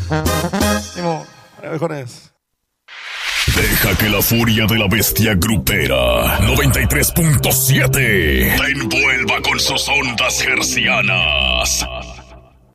Mejor es. Deja que la furia de la bestia grupera 93.7 te envuelva con sus ondas hercianas.